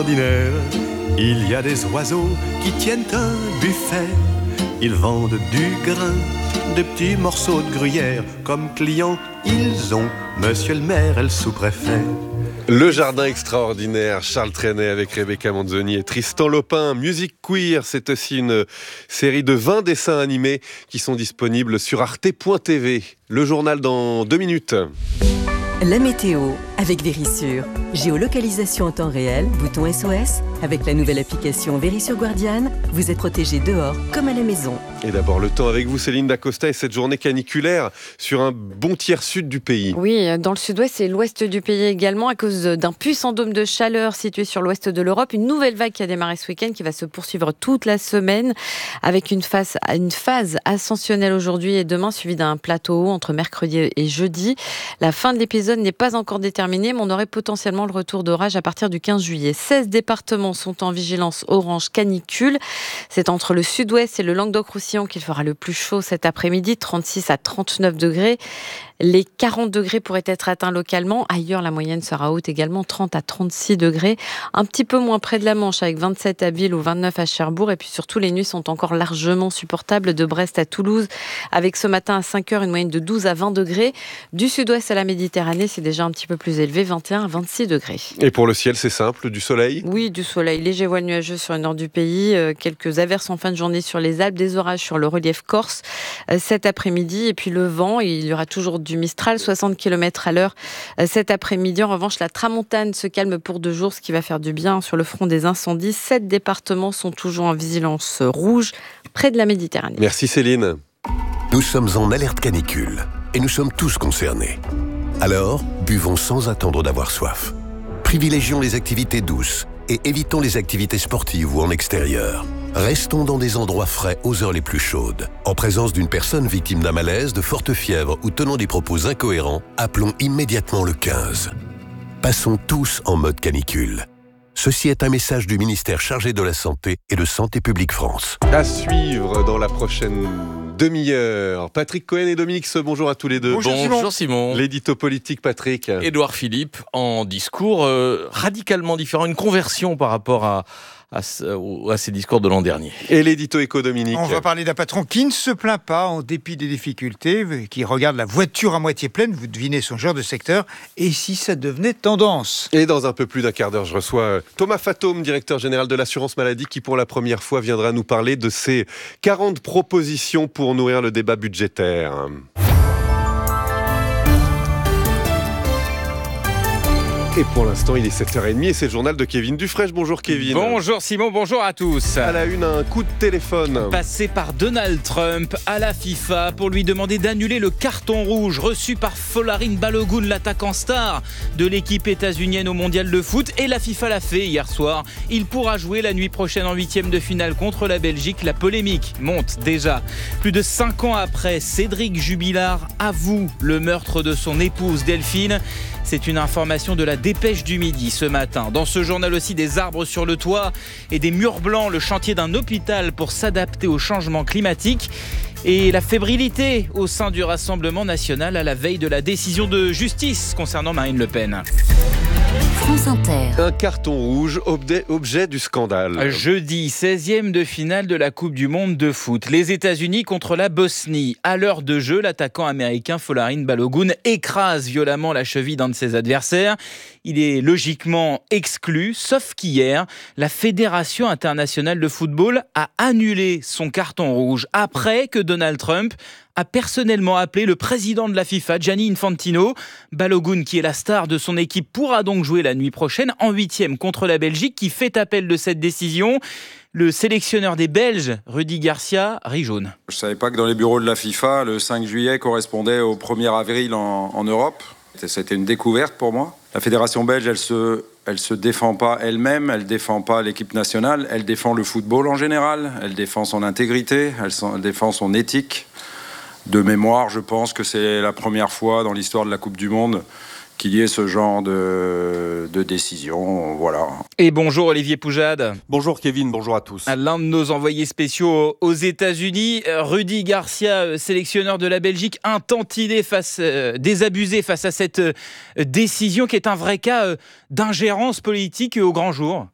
Ordinaire, il y a des oiseaux qui tiennent un buffet. Ils vendent du grain, des petits morceaux de gruyère. Comme clients, ils ont Monsieur le maire et le sous-préfet. Le jardin extraordinaire, Charles Trenet avec Rebecca Manzoni et Tristan Lopin. Musique queer, c'est aussi une série de 20 dessins animés qui sont disponibles sur arte.tv. Le journal dans 2 minutes. La météo avec Verisure. Géolocalisation en temps réel, bouton SOS. Avec la nouvelle application Verisure Guardian, vous êtes protégé dehors comme à la maison. Et d'abord le temps avec vous, Céline Dacosta, et cette journée caniculaire sur un bon tiers sud du pays. Oui, dans le sud-ouest et l'ouest du pays également, à cause d'un puissant dôme de chaleur situé sur l'ouest de l'Europe. Une nouvelle vague qui a démarré ce week-end, qui va se poursuivre toute la semaine, avec une phase ascensionnelle aujourd'hui et demain, suivie d'un plateau haut entre mercredi et jeudi. La fin de l'épisode n'est pas encore déterminée, mais on aurait potentiellement le retour d'orage à partir du 15 juillet. 16 départements sont en vigilance orange canicule. C'est entre le sud-ouest et le Languedoc-Roussillon qu'il fera le plus chaud cet après-midi, 36 à 39 degrés. Les 40 degrés pourraient être atteints localement. Ailleurs, la moyenne sera haute également, 30 à 36 degrés. Un petit peu moins près de la Manche, avec 27 à Ville ou 29 à Cherbourg. Et puis surtout, les nuits sont encore largement supportables de Brest à Toulouse, avec ce matin à 5 heures une moyenne de 12 à 20 degrés. Du sud-ouest à la Méditerranée, c'est déjà un petit peu plus élevé, 21 à 26 degrés. Et pour le ciel, c'est simple, du soleil ? Oui, du soleil. Léger voile nuageux sur le nord du pays. Quelques averses en fin de journée sur les Alpes, des orages sur le relief corse cet après-midi. Et puis le vent, il y aura toujours du Mistral, 60 km à l'heure cet après-midi. En revanche, la tramontane se calme pour 2 jours, ce qui va faire du bien sur le front des incendies. 7 départements sont toujours en vigilance rouge près de la Méditerranée. Merci Céline. Nous sommes en alerte canicule et nous sommes tous concernés. Alors, buvons sans attendre d'avoir soif. Privilégions les activités douces et évitons les activités sportives ou en extérieur. Restons dans des endroits frais aux heures les plus chaudes. En présence d'une personne victime d'un malaise, de forte fièvre ou tenant des propos incohérents, appelons immédiatement le 15. Passons tous en mode canicule. Ceci est un message du ministère chargé de la Santé et de Santé publique France. À suivre dans la prochaine demi-heure. Patrick Cohen et Dominique Seux, bonjour à tous les deux. Bonjour Simon. L'édito politique, Patrick. Édouard Philippe, en discours radicalement différent, une conversion par rapport à ces discours de l'an dernier. Et l'édito éco, Dominique. On va parler d'un patron qui ne se plaint pas en dépit des difficultés, qui regarde la voiture à moitié pleine, vous devinez son genre de secteur, et si ça devenait tendance. Et dans un peu plus d'1 quart d'heure, je reçois Thomas Fatome, directeur général de l'assurance maladie, qui pour la première fois viendra nous parler de ses 40 propositions pour nourrir le débat budgétaire. Et pour l'instant, il est 7h30 et c'est le journal de Kevin Dufresne. Bonjour Kevin. Bonjour Simon, bonjour à tous. À la une, un coup de téléphone. Passé par Donald Trump à la FIFA pour lui demander d'annuler le carton rouge reçu par Folarin Balogun, l'attaquant star de l'équipe états-unienne au mondial de foot. Et la FIFA l'a fait hier soir. Il pourra jouer la nuit prochaine en 8e de finale contre la Belgique. La polémique monte déjà. Plus de 5 ans après, Cédric Jubilard avoue le meurtre de son épouse Delphine. C'est une information de la Dépêche du Midi ce matin. Dans ce journal aussi, des arbres sur le toit et des murs blancs, le chantier d'un hôpital pour s'adapter au changement climatique. Et la fébrilité au sein du Rassemblement national à la veille de la décision de justice concernant Marine Le Pen. France Inter. Un carton rouge, objet du scandale. Jeudi, 16e de finale de la Coupe du Monde de foot. Les États-Unis contre la Bosnie. À l'heure de jeu, l'attaquant américain Folarin Balogun écrase violemment la cheville d'un de ses adversaires. Il est logiquement exclu, sauf qu'hier, la Fédération internationale de football a annulé son carton rouge après que Donald Trump a personnellement appelé le président de la FIFA, Gianni Infantino. Balogun, qui est la star de son équipe, pourra donc jouer la nuit prochaine en 8e contre la Belgique, qui fait appel de cette décision. Le sélectionneur des Belges, Rudy Garcia, rit jaune. Je ne savais pas que dans les bureaux de la FIFA, le 5 juillet correspondait au 1er avril en Europe. C'était une découverte pour moi. La fédération belge, elle se défend pas elle-même, elle défend pas l'équipe nationale, elle défend le football en général, elle défend son intégrité, elle défend son éthique. De mémoire, je pense que c'est la première fois dans l'histoire de la Coupe du Monde qu'il y ait ce genre de décision, voilà. Et bonjour Olivier Poujade. Bonjour Kevin, bonjour à tous. L'un de nos envoyés spéciaux aux États-Unis, Rudy Garcia, sélectionneur de la Belgique, un tantinet désabusé face à cette décision qui est un vrai cas d'ingérence politique au grand jour.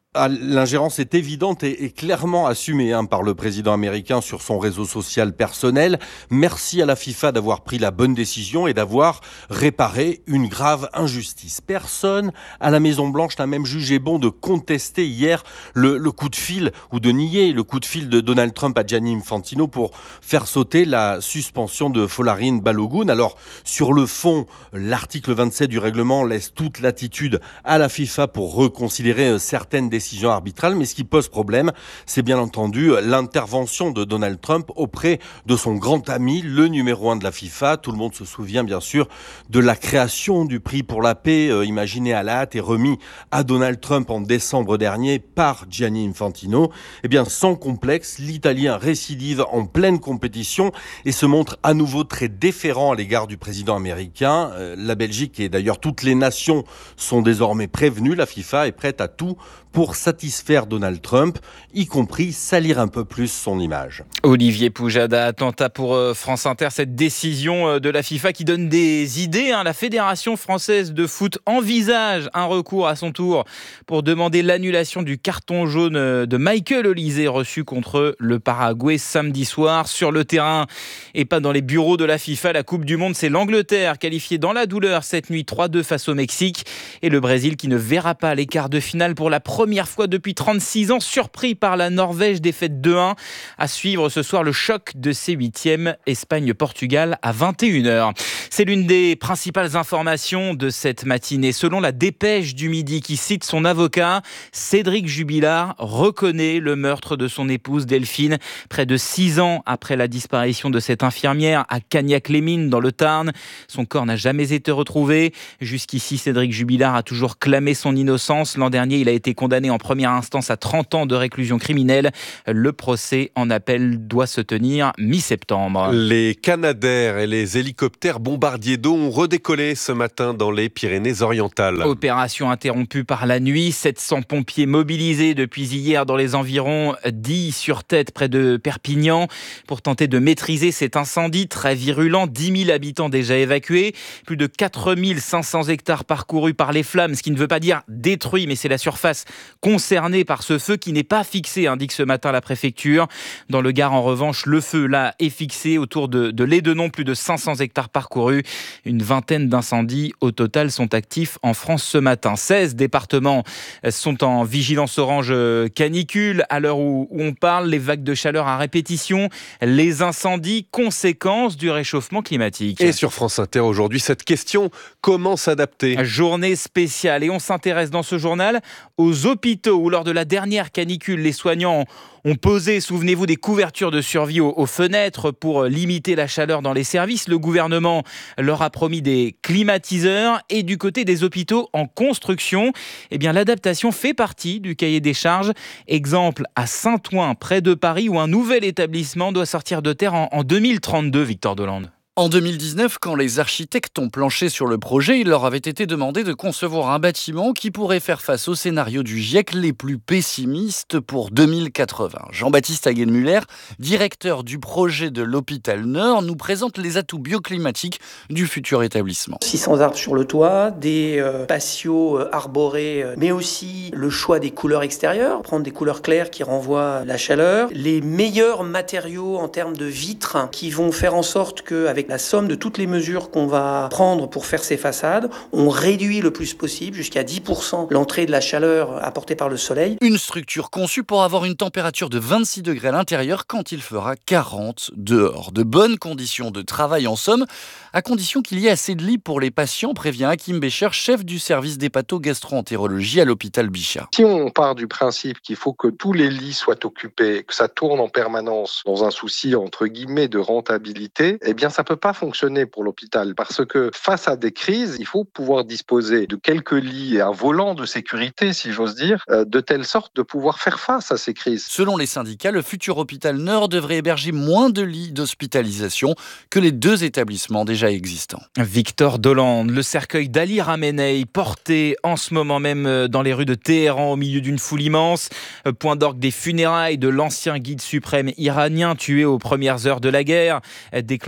L'ingérence est évidente et clairement assumée par le président américain sur son réseau social personnel. Merci à la FIFA d'avoir pris la bonne décision et d'avoir réparé une grave injustice. Personne à la Maison-Blanche n'a même jugé bon de contester hier le coup de fil ou de nier le coup de fil de Donald Trump à Gianni Infantino pour faire sauter la suspension de Folarin Balogun. Alors, sur le fond, l'article 27 du règlement laisse toute latitude à la FIFA pour reconsidérer certaines décisions arbitrales, mais ce qui pose problème, c'est bien entendu l'intervention de Donald Trump auprès de son grand ami, le numéro 1 de la FIFA. Tout le monde se souvient bien sûr de la création du prix pour la paix, imaginé à la hâte et remis à Donald Trump en décembre dernier par Gianni Infantino. Eh bien, sans complexe, l'Italien récidive en pleine compétition et se montre à nouveau très déférent à l'égard du président américain. La Belgique et d'ailleurs toutes les nations sont désormais prévenues. La FIFA est prête à tout pour satisfaire Donald Trump, y compris salir un peu plus son image. Olivier Poujada, attentat pour France Inter, cette décision de la FIFA qui donne des idées. La Fédération française de foot envisage un recours à son tour pour demander l'annulation du carton jaune de Michael Olise reçu contre le Paraguay samedi soir. Sur le terrain et pas dans les bureaux de la FIFA, la Coupe du Monde, c'est l'Angleterre qualifiée dans la douleur cette nuit 3-2 face au Mexique et le Brésil qui ne verra pas les quarts de finale pour la première fois depuis 36 ans, surpris par la Norvège, défaite 2-1. À suivre ce soir le choc de ces huitièmes, Espagne-Portugal à 21h. C'est l'une des principales informations de cette matinée. Selon la Dépêche du Midi qui cite son avocat, Cédric Jubilard reconnaît le meurtre de son épouse Delphine près de 6 ans après la disparition de cette infirmière à Cagnac-les-Mines dans le Tarn. Son corps n'a jamais été retrouvé. Jusqu'ici, Cédric Jubilard a toujours clamé son innocence. L'an dernier, il a été condamné en première instance à 30 ans de réclusion criminelle. Le procès en appel doit se tenir mi-septembre. Les Canadair et les hélicoptères bombardiers d'eau ont redécollé ce matin dans les Pyrénées-Orientales. Opération interrompue par la nuit. 700 pompiers mobilisés depuis hier dans les environs d'Illy-sur-Tête près de Perpignan pour tenter de maîtriser cet incendie très virulent. 10 000 habitants déjà évacués. Plus de 4 500 hectares parcourus par les flammes, ce qui ne veut pas dire détruit, mais c'est la surface concernée par ce feu qui n'est pas fixé, indique ce matin la préfecture. Dans le Gard, en revanche, le feu là est fixé autour de Lédenon, plus de 500 hectares parcourus. Une vingtaine d'incendies au total sont actifs en France ce matin. 16 départements sont en vigilance orange canicule. À l'heure où on parle, les vagues de chaleur à répétition, les incendies, conséquences du réchauffement climatique. Et sur France Inter aujourd'hui, cette question, comment s'adapter ? Journée spéciale et on s'intéresse dans ce journal aux hôpitaux où lors de la dernière canicule, les soignants ont posé, souvenez-vous, des couvertures de survie aux fenêtres pour limiter la chaleur dans les services. Le gouvernement leur a promis des climatiseurs et du côté des hôpitaux en construction, eh bien, l'adaptation fait partie du cahier des charges. Exemple à Saint-Ouen, près de Paris, où un nouvel établissement doit sortir de terre en 2032, Victor Delande. En 2019, quand les architectes ont planché sur le projet, il leur avait été demandé de concevoir un bâtiment qui pourrait faire face aux scénarios du GIEC les plus pessimistes pour 2080. Jean-Baptiste Hagenmüller, directeur du projet de l'hôpital Nord, nous présente les atouts bioclimatiques du futur établissement. 600 arbres sur le toit, des patios arborés, mais aussi le choix des couleurs extérieures, prendre des couleurs claires qui renvoient la chaleur, les meilleurs matériaux en termes de vitres qui vont faire en sorte qu'avec la somme de toutes les mesures qu'on va prendre pour faire ces façades, on réduit le plus possible, jusqu'à 10%, l'entrée de la chaleur apportée par le soleil. Une structure conçue pour avoir une température de 26 degrés à l'intérieur quand il fera 40 dehors. De bonnes conditions de travail en somme, à condition qu'il y ait assez de lits pour les patients, prévient Hakim Bécher, chef du service d'hépato-gastro-entérologie à l'hôpital Bichat. Si on part du principe qu'il faut que tous les lits soient occupés, que ça tourne en permanence dans un souci entre guillemets de rentabilité, eh bien ça peut pas fonctionner pour l'hôpital parce que face à des crises, il faut pouvoir disposer de quelques lits et un volant de sécurité, si j'ose dire, de telle sorte de pouvoir faire face à ces crises. Selon les syndicats, le futur hôpital Nord devrait héberger moins de lits d'hospitalisation que les 2 établissements déjà existants. Victor Delande, le cercueil d'Ali Khamenei porté en ce moment même dans les rues de Téhéran au milieu d'une foule immense. Point d'orgue des funérailles de l'ancien guide suprême iranien tué aux premières heures de la guerre, déclenché par les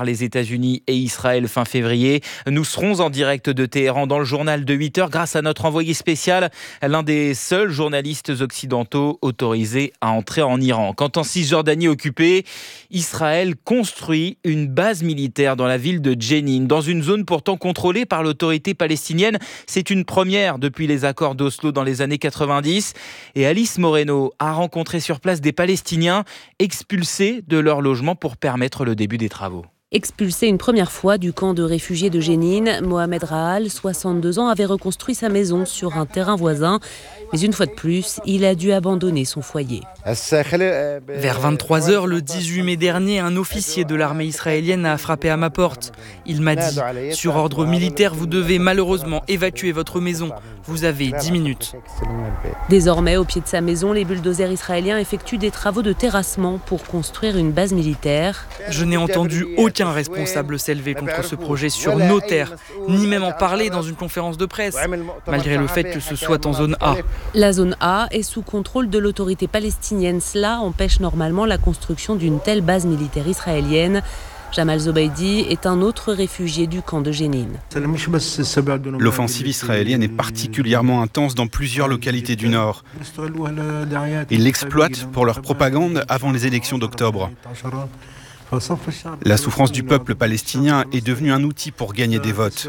les États-Unis et Israël fin février. Nous serons en direct de Téhéran dans le journal de 8h grâce à notre envoyé spécial, l'un des seuls journalistes occidentaux autorisés à entrer en Iran. Quant en Cisjordanie occupée, Israël construit une base militaire dans la ville de Jenin, dans une zone pourtant contrôlée par l'autorité palestinienne. C'est une première depuis les accords d'Oslo dans les années 90. Et Alice Moreno a rencontré sur place des Palestiniens expulsés de leur logement pour permettre le début des travaux. Expulsé une première fois du camp de réfugiés de Jenin, Mohamed Rahal, 62 ans, avait reconstruit sa maison sur un terrain voisin. Mais une fois de plus, il a dû abandonner son foyer. Vers 23h, le 18 mai dernier, un officier de l'armée israélienne a frappé à ma porte. Il m'a dit « Sur ordre militaire, vous devez malheureusement évacuer votre maison. Vous avez 10 minutes. » Désormais, au pied de sa maison, les bulldozers israéliens effectuent des travaux de terrassement pour construire une base militaire. Je n'ai entendu aucun responsable s'élever contre ce projet sur nos terres, ni même en parler dans une conférence de presse, malgré le fait que ce soit en zone A. La zone A est sous contrôle de l'autorité palestinienne. Cela empêche normalement la construction d'une telle base militaire israélienne. Jamal Zobaidi est un autre réfugié du camp de Jenin. L'offensive israélienne est particulièrement intense dans plusieurs localités du Nord. Ils l'exploitent pour leur propagande avant les élections d'octobre. La souffrance du peuple palestinien est devenue un outil pour gagner des votes.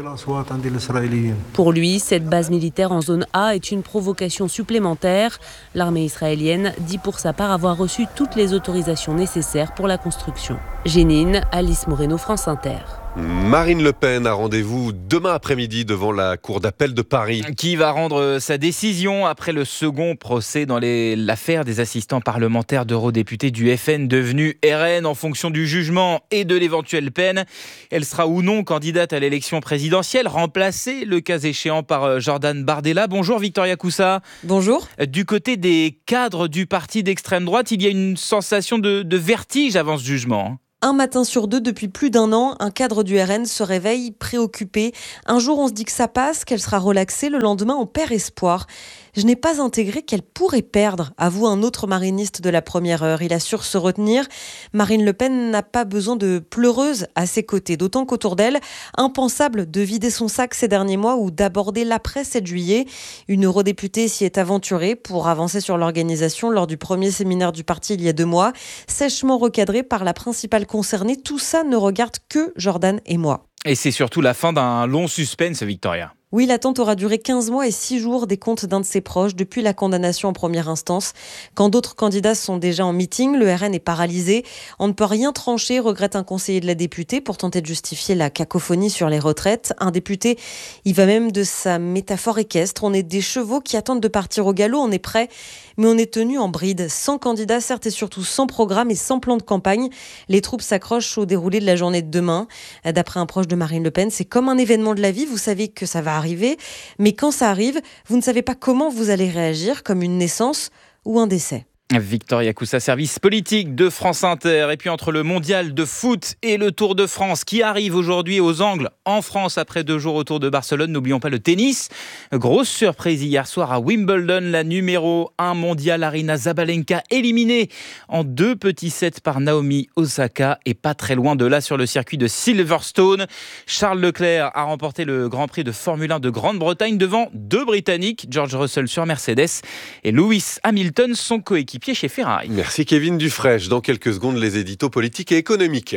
Pour lui, cette base militaire en zone A est une provocation supplémentaire. L'armée israélienne dit pour sa part avoir reçu toutes les autorisations nécessaires pour la construction. Jenin, Alice Moreno, France Inter. Marine Le Pen a rendez-vous demain après-midi devant la Cour d'appel de Paris. Qui va rendre sa décision après le second procès dans l'affaire des assistants parlementaires d'eurodéputés du FN devenus RN en fonction du jugement et de l'éventuelle peine. Elle sera ou non candidate à l'élection présidentielle, remplacée le cas échéant par Jordan Bardella. Bonjour Victoria Coussa. Bonjour. Du côté des cadres du parti d'extrême droite, il y a une sensation de vertige avant ce jugement. Un matin sur deux, depuis plus d'un an, un cadre du RN se réveille préoccupé. Un jour, on se dit que ça passe, qu'elle sera relaxée. Le lendemain, on perd espoir. Je n'ai pas intégré qu'elle pourrait perdre, avoue un autre mariniste de la première heure. Il assure se retenir. Marine Le Pen n'a pas besoin de pleureuse à ses côtés, d'autant qu'autour d'elle, impensable de vider son sac ces derniers mois ou d'aborder l'après 7 juillet. Une eurodéputée s'y est aventurée pour avancer sur l'organisation lors du premier séminaire du parti il y a 2 mois. Sèchement recadrée par la principale concernée, tout ça ne regarde que Jordan et moi. Et c'est surtout la fin d'un long suspense, Victoria. Oui, l'attente aura duré 15 mois et 6 jours des comptes d'un de ses proches depuis la condamnation en première instance. Quand d'autres candidats sont déjà en meeting, le RN est paralysé. On ne peut rien trancher, regrette un conseiller de la députée pour tenter de justifier la cacophonie sur les retraites. Un député, il va même de sa métaphore équestre. On est des chevaux qui attendent de partir au galop, on est prêt, mais on est tenu en bride. Sans candidat, certes, et surtout sans programme et sans plan de campagne. Les troupes s'accrochent au déroulé de la journée de demain. D'après un proche de Marine Le Pen, c'est comme un événement de la vie. Vous savez que ça va arriver, mais quand ça arrive, vous ne savez pas comment vous allez réagir, comme une naissance ou un décès. Victoria Coussa, service politique de France Inter. Et puis entre le mondial de foot et le Tour de France qui arrive aujourd'hui aux Angles en France après 2 jours au Tour de Barcelone, n'oublions pas le tennis. Grosse surprise hier soir à Wimbledon, la numéro 1 mondiale Aryna Sabalenka éliminée en 2 petits sets par Naomi Osaka et pas très loin de là sur le circuit de Silverstone. Charles Leclerc a remporté le Grand Prix de Formule 1 de Grande-Bretagne devant 2 Britanniques, George Russell sur Mercedes et Lewis Hamilton, son coéquipier chez Ferrari. Merci Kevin Dufresne. Dans quelques secondes, les éditos politiques et économiques.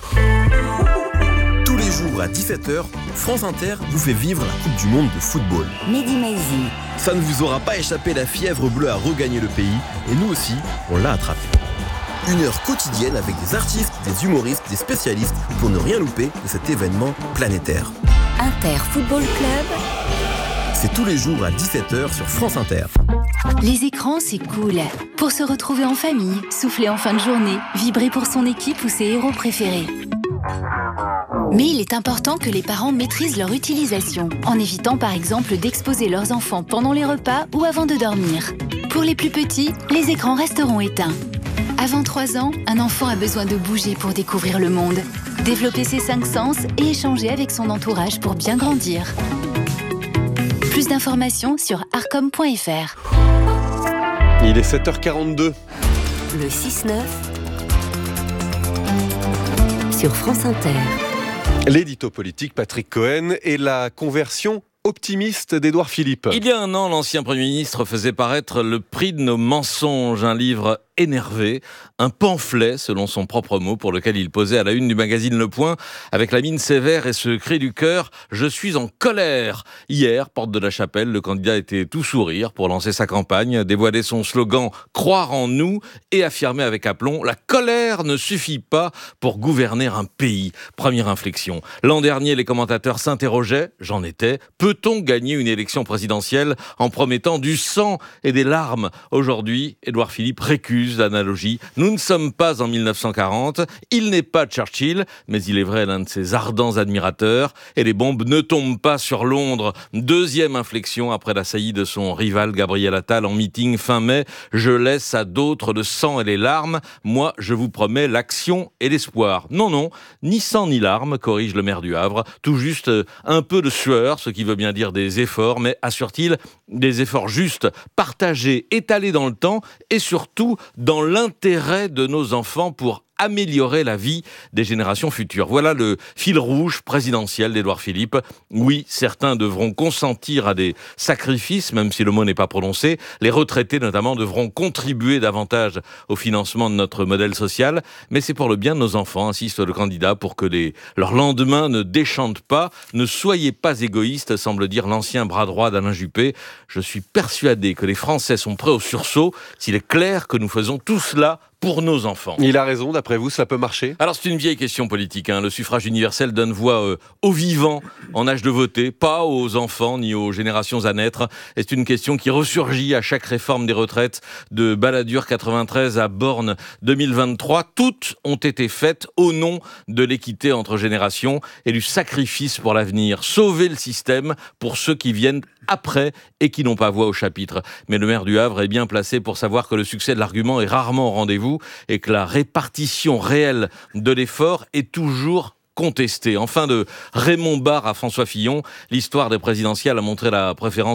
Tous les jours à 17h, France Inter vous fait vivre la Coupe du Monde de football. Mehdi Maizi. Ça ne vous aura pas échappé, la fièvre bleue a regagné le pays et nous aussi, on l'a attrapé. 1 heure quotidienne avec des artistes, des humoristes, des spécialistes pour ne rien louper de cet événement planétaire. Inter Football Club. C'est tous les jours à 17h sur France Inter. Les écrans, c'est cool. Pour se retrouver en famille, souffler en fin de journée, vibrer pour son équipe ou ses héros préférés. Mais il est important que les parents maîtrisent leur utilisation, en évitant par exemple d'exposer leurs enfants pendant les repas ou avant de dormir. Pour les plus petits, les écrans resteront éteints. Avant 3 ans, un enfant a besoin de bouger pour découvrir le monde, développer ses 5 sens et échanger avec son entourage pour bien grandir. Plus d'informations sur arcom.fr. Il est 7h42. Le 6-9, sur France Inter. L'édito politique Patrick Cohen et la conversion optimiste d'Édouard Philippe. Il y a un an, l'ancien Premier ministre faisait paraître Le prix de nos mensonges, un livre énervé, un pamphlet, selon son propre mot, pour lequel il posait à la une du magazine Le Point, avec la mine sévère et ce cri du cœur « Je suis en colère ». Hier, porte de la Chapelle, le candidat était tout sourire pour lancer sa campagne, dévoiler son slogan « Croire en nous » et affirmer avec aplomb « La colère ne suffit pas pour gouverner un pays ». Première inflexion. L'an dernier, les commentateurs s'interrogeaient, j'en étais, peut-on gagner une élection présidentielle en promettant du sang et des larmes ? Aujourd'hui, Édouard Philippe récuse l'analogie. Nous ne sommes pas en 1940, il n'est pas Churchill, mais il est vrai l'un de ses ardents admirateurs, et les bombes ne tombent pas sur Londres. Deuxième inflexion après la saillie de son rival Gabriel Attal en meeting fin mai. Je laisse à d'autres le sang et les larmes, moi je vous promets l'action et l'espoir. Non, ni sang ni larmes, corrige le maire du Havre, tout juste un peu de sueur, ce qui veut bien dire des efforts, mais assure-t-il, des efforts justes, partagés, étalés dans le temps, et surtout dans l'intérêt de nos enfants pour améliorer la vie des générations futures. Voilà le fil rouge présidentiel d'Édouard Philippe. Oui, certains devront consentir à des sacrifices, même si le mot n'est pas prononcé. Les retraités, notamment, devront contribuer davantage au financement de notre modèle social. Mais c'est pour le bien de nos enfants, insiste le candidat, pour que leur lendemain ne déchante pas. Ne soyez pas égoïstes, semble dire l'ancien bras droit d'Alain Juppé. Je suis persuadé que les Français sont prêts au sursaut s'il est clair que nous faisons tout cela pour nos enfants. Il a raison, d'après vous, ça peut marcher ? Alors c'est une vieille question politique. Le suffrage universel donne voix aux vivants en âge de voter, pas aux enfants ni aux générations à naître. Et c'est une question qui ressurgit à chaque réforme des retraites, de Balladur 93 à Borne 2023. Toutes ont été faites au nom de l'équité entre générations et du sacrifice pour l'avenir. Sauver le système pour ceux qui viennent après et qui n'ont pas voix au chapitre. Mais le maire du Havre est bien placé pour savoir que le succès de l'argument est rarement au rendez-vous et que la répartition réelle de l'effort est toujours contestée. Enfin, de Raymond Barre à François Fillon, l'histoire des présidentielles a montré la préférence